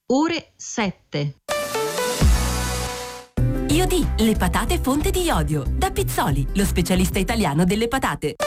ore 7. Iodì, le patate fonte di iodio. Da Pizzoli, lo specialista italiano delle patate.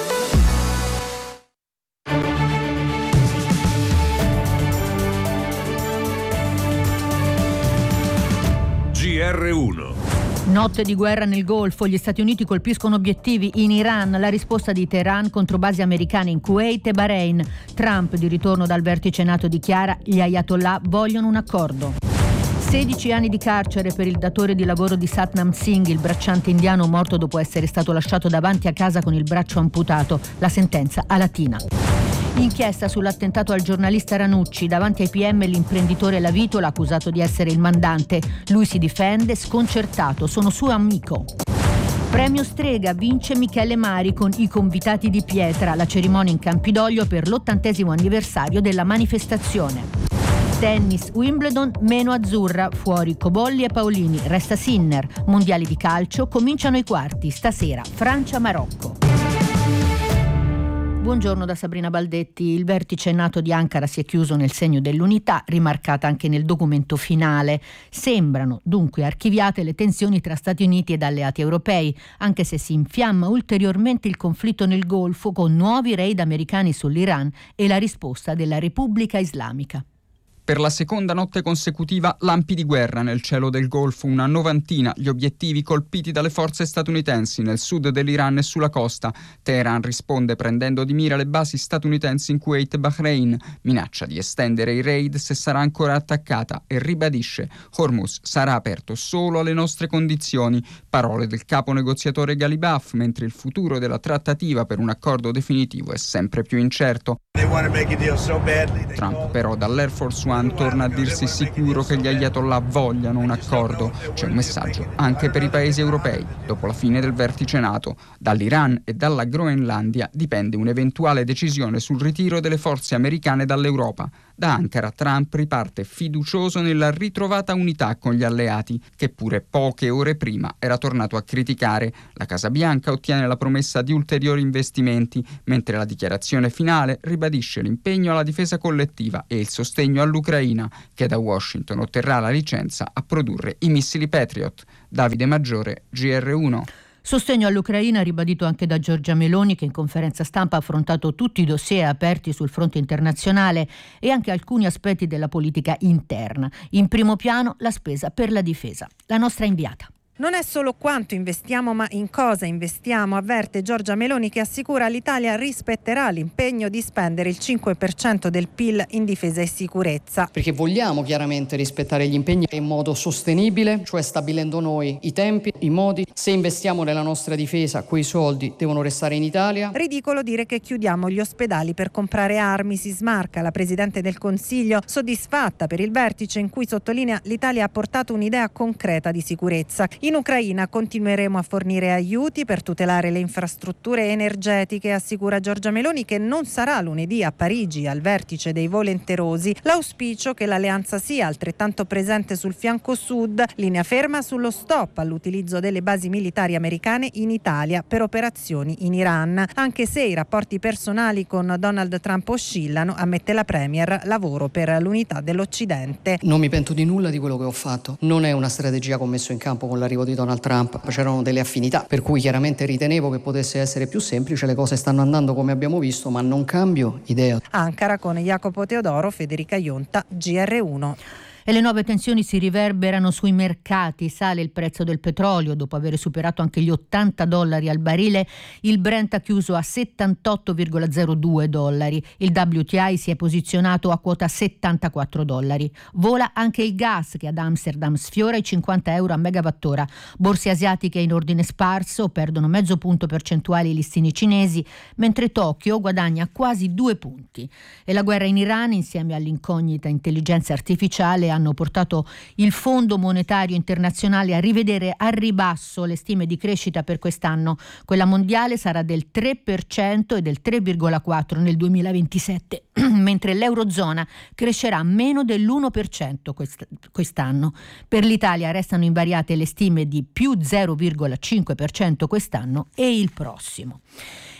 GR1. Notte di guerra nel Golfo, gli Stati Uniti colpiscono obiettivi in Iran, la risposta di Teheran contro basi americane in Kuwait e Bahrain. Trump, di ritorno dal vertice NATO, dichiara: gli ayatollah vogliono un accordo. 16 anni di carcere per il datore di lavoro di Satnam Singh, il bracciante indiano morto dopo essere stato lasciato davanti a casa con il braccio amputato. La sentenza a Latina. Inchiesta sull'attentato al giornalista Ranucci. Davanti ai PM l'imprenditore Lavitola, accusato di essere il mandante. Lui si difende, sconcertato, sono suo amico. Premio Strega, vince Michele Mari con I convitati di pietra, la cerimonia in Campidoglio per l'80° anniversario della manifestazione. Tennis, Wimbledon meno azzurra, fuori Cobolli e Paolini, resta Sinner. Mondiali di calcio, cominciano i quarti, stasera Francia-Marocco. Buongiorno da Sabrina Baldetti. Il vertice NATO di Ankara si è chiuso nel segno dell'unità, rimarcata anche nel documento finale. Sembrano dunque archiviate le tensioni tra Stati Uniti ed alleati europei, anche se si infiamma ulteriormente il conflitto nel Golfo con nuovi raid americani sull'Iran e la risposta della Repubblica Islamica. Per la seconda notte consecutiva lampi di guerra nel cielo del Golfo, una novantina gli obiettivi colpiti dalle forze statunitensi nel sud dell'Iran e sulla costa. Teheran risponde prendendo di mira le basi statunitensi in Kuwait e Bahrain, minaccia di estendere i raid se sarà ancora attaccata e ribadisce: Hormuz sarà aperto solo alle nostre condizioni. Parole del capo negoziatore Ghalibaf, mentre il futuro della trattativa per un accordo definitivo è sempre più incerto. Trump però dall'Air Force One torna a dirsi sicuro che gli ayatollah vogliano un accordo. C'è un messaggio anche per i paesi europei. Dopo la fine del vertice NATO, dall'Iran e dalla Groenlandia dipende un'eventuale decisione sul ritiro delle forze americane dall'Europa. Da Ankara Trump riparte fiducioso nella ritrovata unità con gli alleati, che pure poche ore prima era tornato a criticare. La Casa Bianca ottiene la promessa di ulteriori investimenti, mentre la dichiarazione finale ribadisce l'impegno alla difesa collettiva e il sostegno all'Ucraina, che da Washington otterrà la licenza a produrre i missili Patriot. Davide Maggiore, GR1. Sostegno all'Ucraina ribadito anche da Giorgia Meloni, che in conferenza stampa ha affrontato tutti i dossier aperti sul fronte internazionale e anche alcuni aspetti della politica interna. In primo piano la spesa per la difesa. La nostra inviata. Non è solo quanto investiamo, ma in cosa investiamo, avverte Giorgia Meloni, che assicura l'Italia rispetterà l'impegno di spendere il 5% del PIL in difesa e sicurezza. Perché vogliamo chiaramente rispettare gli impegni in modo sostenibile, cioè stabilendo noi i tempi, i modi. Se investiamo nella nostra difesa, quei soldi devono restare in Italia. Ridicolo dire che chiudiamo gli ospedali per comprare armi, si smarca la Presidente del Consiglio, soddisfatta per il vertice in cui sottolinea l'Italia ha portato un'idea concreta di sicurezza. In Ucraina continueremo a fornire aiuti per tutelare le infrastrutture energetiche, assicura Giorgia Meloni, che non sarà lunedì a Parigi al vertice dei volenterosi. L'auspicio che l'alleanza sia altrettanto presente sul fianco sud, linea ferma sullo stop all'utilizzo delle basi militari americane in Italia per operazioni in Iran. Anche se i rapporti personali con Donald Trump oscillano, ammette la Premier, lavoro per l'unità dell'Occidente. Non mi pento di nulla di quello che ho fatto. Non è una strategia che ho messo in campo con l'arrivo di Donald Trump, c'erano delle affinità per cui chiaramente ritenevo che potesse essere più semplice. Le cose stanno andando come abbiamo visto, ma non cambio idea. Ankara con Jacopo Teodoro, Federica Ionta, GR1. E le nuove tensioni si riverberano sui mercati. Sale il prezzo del petrolio. Dopo aver superato anche gli $80 al barile, il Brent ha chiuso a $78,02. Il WTI si è posizionato a quota $74. Vola anche il gas, che ad Amsterdam sfiora i €50 a megawattora. Borse asiatiche in ordine sparso, perdono mezzo punto percentuale i listini cinesi, mentre Tokyo guadagna quasi 2 punti. E la guerra in Iran, insieme all'incognita intelligenza artificiale, hanno portato il Fondo Monetario Internazionale a rivedere a ribasso le stime di crescita per quest'anno. Quella mondiale sarà del 3% e del 3,4% nel 2027, mentre l'Eurozona crescerà meno dell'1% quest'anno. Per l'Italia restano invariate le stime di più 0,5% quest'anno e il prossimo.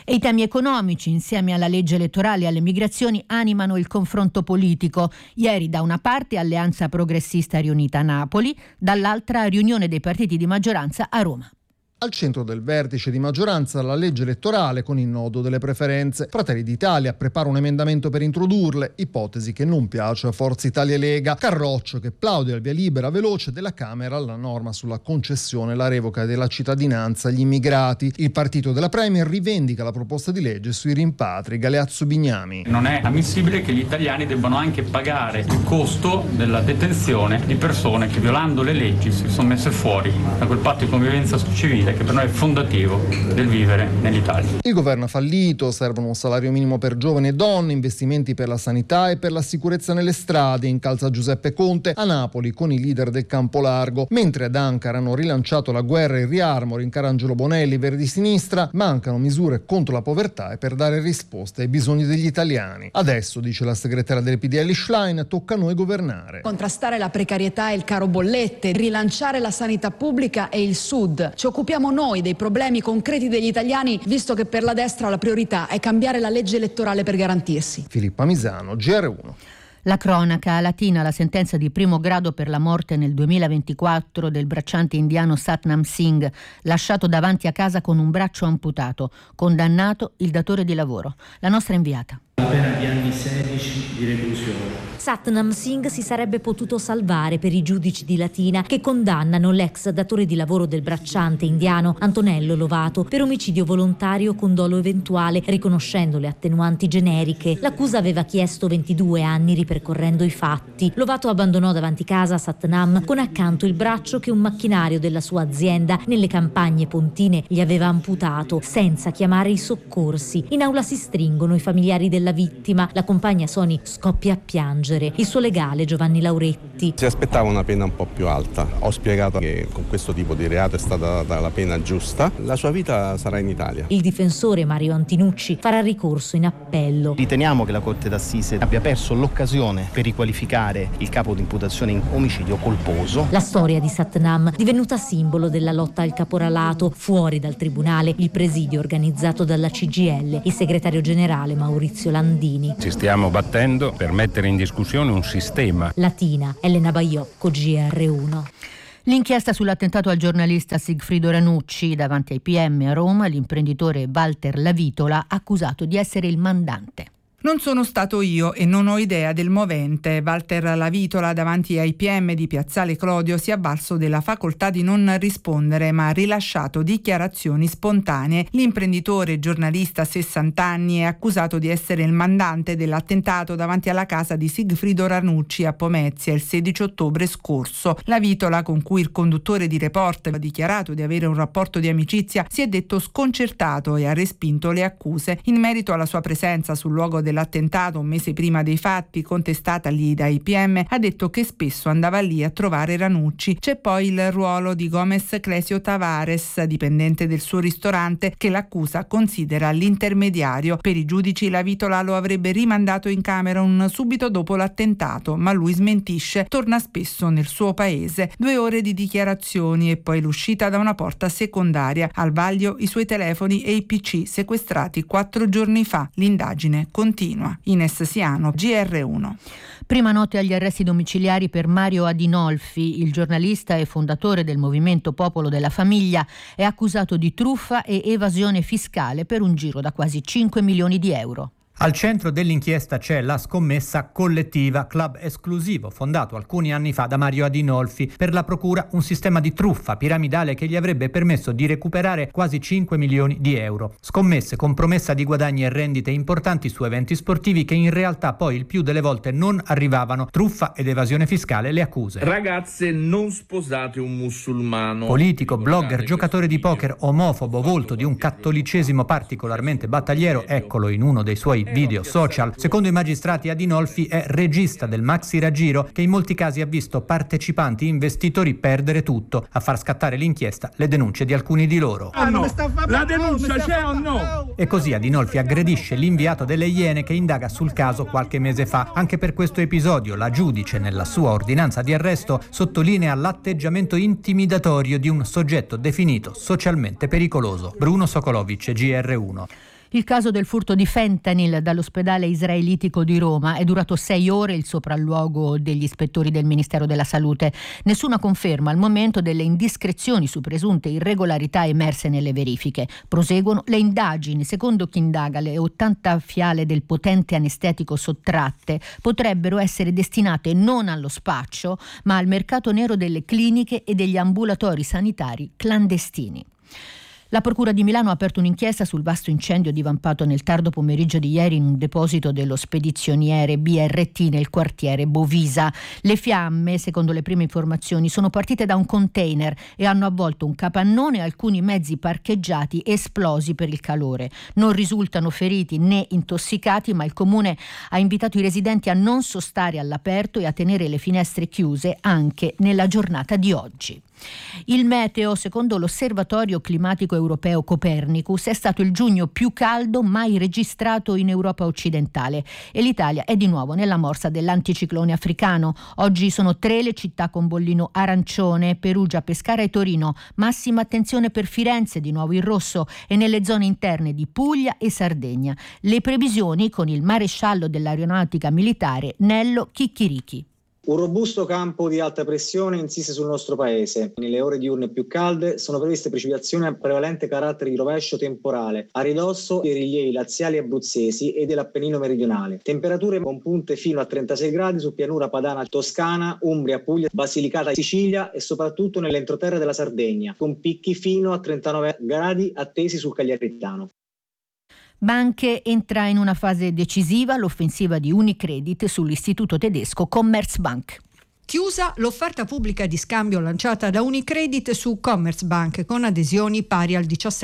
E i temi economici, insieme alla legge elettorale e alle migrazioni, animano il confronto politico. Ieri da una parte Alleanza Progressista riunita a Napoli, dall'altra riunione dei partiti di maggioranza a Roma. Al centro del vertice di maggioranza la legge elettorale con il nodo delle preferenze. Fratelli d'Italia prepara un emendamento per introdurle, ipotesi che non piace a Forza Italia e Lega. Carroccio che plaude al via libera veloce della Camera alla norma sulla concessione e la revoca della cittadinanza agli immigrati. Il partito della Premier rivendica la proposta di legge sui rimpatri. Galeazzo Bignami. Non è ammissibile che gli italiani debbano anche pagare il costo della detenzione di persone che, violando le leggi, si sono messe fuori da quel patto di convivenza civile che per noi è fondativo del vivere nell'Italia. Il governo ha fallito, servono un salario minimo per giovani e donne, investimenti per la sanità e per la sicurezza nelle strade, incalza Giuseppe Conte a Napoli con i leader del campo largo. Mentre ad Ankara hanno rilanciato la guerra e il riarmo, rincara Angelo Bonelli, Verdi Sinistra, mancano misure contro la povertà e per dare risposte ai bisogni degli italiani. Adesso, dice la segretaria del PDL Schlein, tocca a noi governare. Contrastare la precarietà e il caro bollette, rilanciare la sanità pubblica e il Sud. Ci occupiamo noi dei problemi concreti degli italiani, visto che per la destra la priorità è cambiare la legge elettorale per garantirsi. Filippa Misano, GR1. La cronaca latina, la sentenza di primo grado per la morte nel 2024 del bracciante indiano Satnam Singh, lasciato davanti a casa con un braccio amputato, condannato il datore di lavoro. La nostra inviata. La pena di anni 16 di reclusione. Satnam Singh si sarebbe potuto salvare per i giudici di Latina che condannano l'ex datore di lavoro del bracciante indiano Antonello Lovato per omicidio volontario con dolo eventuale, riconoscendo le attenuanti generiche. L'accusa aveva chiesto 22 anni ripercorrendo i fatti. Lovato abbandonò davanti casa Satnam con accanto il braccio che un macchinario della sua azienda nelle campagne pontine gli aveva amputato senza chiamare i soccorsi. In aula si stringono i familiari della vittima. La compagna Soni scoppia a piangere. Il suo legale Giovanni Lauretti. Si aspettava una pena un po' più alta. Ho spiegato che con questo tipo di reato è stata data la pena giusta. La sua vita sarà in Italia. Il difensore Mario Antinucci farà ricorso in appello. Riteniamo che la Corte d'Assise abbia perso l'occasione per riqualificare il capo di imputazione in omicidio colposo. La storia di Satnam, divenuta simbolo della lotta al caporalato, fuori dal tribunale il presidio organizzato dalla CGIL, il segretario generale Maurizio Landini. Ci stiamo battendo per mettere in discussione un sistema. Latina, Elena Baiocco, GR1. L'inchiesta sull'attentato al giornalista Sigfrido Ranucci davanti ai PM a Roma, l'imprenditore Walter Lavitola accusato di essere il mandante. Non sono stato io e non ho idea del movente. Walter Lavitola davanti ai PM di Piazzale Clodio si è avvalso della facoltà di non rispondere, ma ha rilasciato dichiarazioni spontanee. L'imprenditore giornalista 60 anni è accusato di essere il mandante dell'attentato davanti alla casa di Sigfrido Ranucci a Pomezia il 16 ottobre scorso. Lavitola, con cui il conduttore di Report ha dichiarato di avere un rapporto di amicizia, si è detto sconcertato e ha respinto le accuse. In merito alla sua presenza sul luogo dell'attentato un mese prima dei fatti, contestatagli dai PM, ha detto che spesso andava lì a trovare Ranucci. C'è poi il ruolo di Gomez Clesio Tavares, dipendente del suo ristorante, che l'accusa considera l'intermediario. Per i giudici Lavitola lo avrebbe rimandato in Camerun subito dopo l'attentato, ma lui smentisce, torna spesso nel suo paese. 2 ore di dichiarazioni e poi l'uscita da una porta secondaria. Al vaglio i suoi telefoni e i PC sequestrati 4 giorni fa. L'indagine continua. Ines Siano, GR1. Prima notte agli arresti domiciliari per Mario Adinolfi, il giornalista e fondatore del movimento Popolo della Famiglia, è accusato di truffa e evasione fiscale per un giro da quasi 5 milioni di euro. Al centro dell'inchiesta c'è la scommessa collettiva, club esclusivo fondato alcuni anni fa da Mario Adinolfi. Per la procura un sistema di truffa piramidale che gli avrebbe permesso di recuperare quasi 5 milioni di euro. Scommesse con promessa di guadagni e rendite importanti su eventi sportivi che in realtà poi il più delle volte non arrivavano. Truffa ed evasione fiscale le accuse. Ragazze, non sposate un musulmano. Politico, blogger, giocatore di poker, omofobo, volto di un cattolicesimo particolarmente battagliero, eccolo in uno dei suoi video social. Secondo i magistrati Adinolfi è regista del maxi raggiro che in molti casi ha visto partecipanti investitori perdere tutto. A far scattare l'inchiesta le denunce di alcuni di loro. La denuncia c'è o no? E così Adinolfi aggredisce l'inviato delle Iene che indaga sul caso qualche mese fa. Anche per questo episodio la giudice nella sua ordinanza di arresto sottolinea l'atteggiamento intimidatorio di un soggetto definito socialmente pericoloso. Bruno Sokolovic, GR1. Il caso del furto di fentanyl dall'ospedale israelitico di Roma è durato 6 ore il sopralluogo degli ispettori del Ministero della Salute. Nessuna conferma al momento delle indiscrezioni su presunte irregolarità emerse nelle verifiche. Proseguono le indagini. Secondo chi indaga, le 80 fiale del potente anestetico sottratte potrebbero essere destinate non allo spaccio, ma al mercato nero delle cliniche e degli ambulatori sanitari clandestini. La Procura di Milano ha aperto un'inchiesta sul vasto incendio divampato nel tardo pomeriggio di ieri in un deposito dello spedizioniere BRT nel quartiere Bovisa. Le fiamme, secondo le prime informazioni, sono partite da un container e hanno avvolto un capannone e alcuni mezzi parcheggiati esplosi per il calore. Non risultano feriti né intossicati, ma il comune ha invitato i residenti a non sostare all'aperto e a tenere le finestre chiuse anche nella giornata di oggi. Il meteo, secondo l'Osservatorio Climatico Europeo Copernicus, è stato il giugno più caldo mai registrato in Europa occidentale e l'Italia è di nuovo nella morsa dell'anticiclone africano. Oggi sono 3 le città con bollino arancione: Perugia, Pescara e Torino. Massima attenzione per Firenze, di nuovo in rosso, e nelle zone interne di Puglia e Sardegna. Le previsioni con il maresciallo dell'aeronautica militare Nello Chicchirichi. Un robusto campo di alta pressione insiste sul nostro paese. Nelle ore diurne più calde sono previste precipitazioni a prevalente carattere di rovescio temporale, a ridosso dei rilievi laziali e abruzzesi e dell'Appennino meridionale. Temperature con punte fino a 36 gradi su pianura padana, Toscana, Umbria, Puglia, Basilicata, Sicilia e soprattutto nell'entroterra della Sardegna, con picchi fino a 39 gradi attesi sul Cagliaritano. Banche entra in una fase decisiva l'offensiva di Unicredit sull'istituto tedesco Commerzbank. Chiusa l'offerta pubblica di scambio lanciata da Unicredit su Commerzbank con adesioni pari al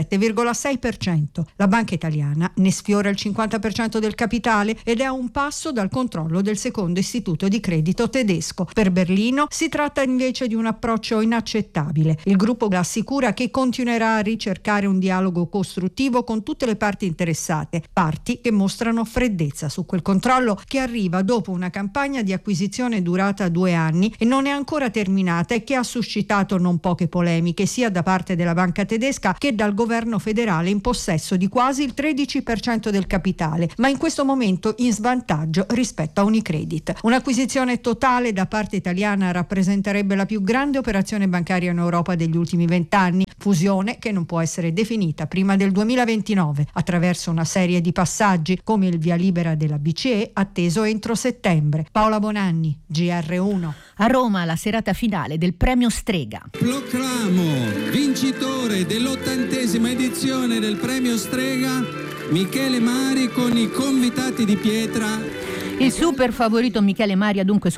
17,6%. La banca italiana ne sfiora il 50% del capitale ed è a un passo dal controllo del secondo istituto di credito tedesco. Per Berlino si tratta invece di un approccio inaccettabile. Il gruppo assicura che continuerà a ricercare un dialogo costruttivo con tutte le parti interessate, parti che mostrano freddezza su quel controllo che arriva dopo una campagna di acquisizione durata 2 anni e non è ancora terminata e che ha suscitato non poche polemiche sia da parte della banca tedesca che dal governo federale in possesso di quasi il 13% del capitale, ma in questo momento in svantaggio rispetto a Unicredit. Un'acquisizione totale da parte italiana rappresenterebbe la più grande operazione bancaria in Europa degli ultimi 20 anni, fusione che non può essere definita prima del 2029 attraverso una serie di passaggi come il via libera della BCE atteso entro settembre. Paola Bonanni, GR1. A Roma la serata finale del premio Strega. Proclamo vincitore dell'80ª edizione del premio Strega Michele Mari con i convitati di pietra. Il super favorito Michele Mari ha dunque